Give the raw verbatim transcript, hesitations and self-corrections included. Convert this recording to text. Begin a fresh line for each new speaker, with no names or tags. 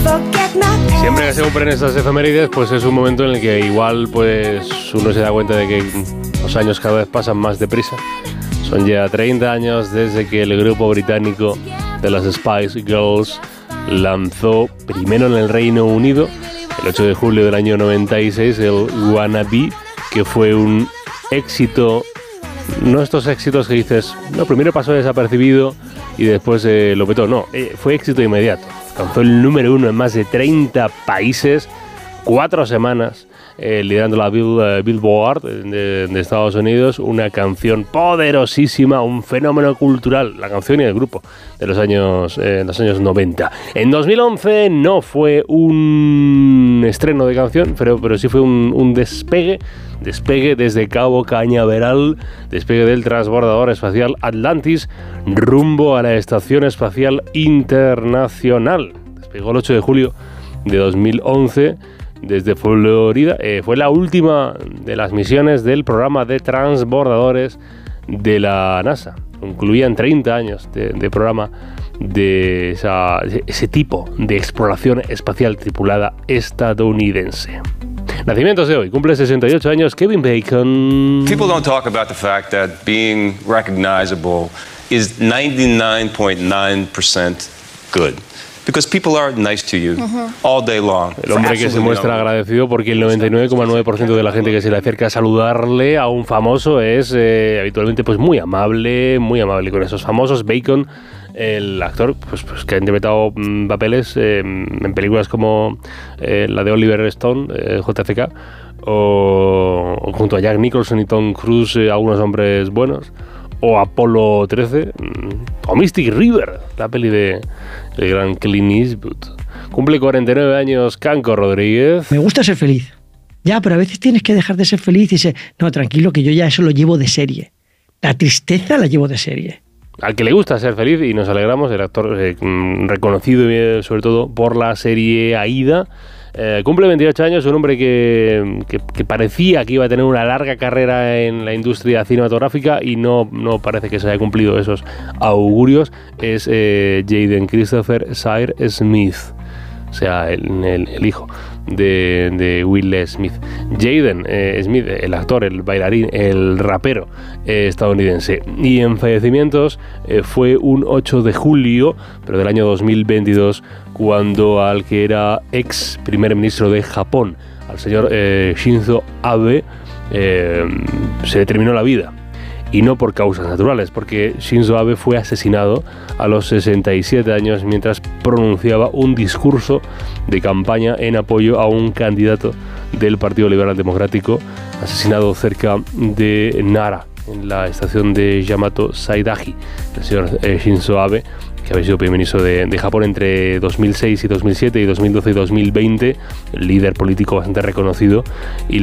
Siempre que se cumplen estas efemérides, pues es un momento en el que igual pues uno se da cuenta de que los años cada vez pasan más deprisa. Son ya treinta años desde que el grupo británico de las Spice Girls lanzó primero en el Reino Unido, el ocho de julio del año noventa y seis, el Wannabe, que fue un éxito, no estos éxitos que dices, no, primero pasó desapercibido y después eh, lo petó, no, eh, fue éxito inmediato. Alcanzó el número uno en más de treinta países, cuatro semanas, eh, liderando la Bill, uh, Billboard de, de Estados Unidos, una canción poderosísima, un fenómeno cultural, la canción y el grupo de los años, eh, los años noventa. En dos mil once no fue un estreno de canción, pero, pero sí fue un, un despegue, despegue desde Cabo Cañaveral, despegue del transbordador espacial Atlantis rumbo a la Estación Espacial Internacional. Despegó el ocho de julio de dos mil once desde Florida. Eh, fue la última de las misiones del programa de transbordadores de la NASA. Incluían treinta años de, de programa de esa, ese tipo de exploración espacial tripulada estadounidense. Nacimientos de hoy. Cumple sesenta y ocho años Kevin Bacon.
People don't talk about the fact that being recognizable is ninety-nine point nine percent good. Because people are nice to you uh-huh. all day long.
El hombre que se muestra agradecido porque el noventa y nueve coma nueve por ciento de la gente que se le acerca a saludarle a un famoso es eh, habitualmente pues muy amable, muy amable con esos famosos. Bacon, el actor pues, pues que ha interpretado mm, papeles eh, en películas como eh, la de Oliver Stone, eh, J F K, o, o junto a Jack Nicholson y Tom Cruise, eh, Algunos hombres buenos, o Apolo trece, o Mystic River, la peli de el gran Clint Eastwood. Cumple cuarenta y nueve años Kanko Rodríguez.
Me gusta ser feliz. Ya, pero a veces tienes que dejar de ser feliz y ser... No, tranquilo, que yo ya eso lo llevo de serie. La tristeza la llevo de serie.
Al que le gusta ser feliz, y nos alegramos, el actor eh, reconocido eh, sobre todo por la serie Aida. Eh, cumple veintiocho años, un hombre que, que, que parecía que iba a tener una larga carrera en la industria cinematográfica y no, no parece que se haya cumplido esos augurios. Es eh, Jaden Christopher Sayer Smith, o sea, el, el, el hijo de, de Will Smith. Jaden eh, Smith, el actor, el bailarín, el rapero eh, estadounidense. Y en fallecimientos eh, fue un ocho de julio, pero del año dos mil veintidós, cuando al que era ex primer ministro de Japón, al señor eh, Shinzo Abe, eh, se le terminó la vida. Y no por causas naturales, porque Shinzo Abe fue asesinado a los sesenta y siete años mientras pronunciaba un discurso de campaña en apoyo a un candidato del Partido Liberal Democrático, asesinado cerca de Nara, en la estación de Yamato Saidaji. El señor eh, Shinzo Abe, que había sido primer ministro de, de Japón entre dos mil seis y dos mil siete y dos mil doce y dos mil veinte, líder político bastante reconocido, y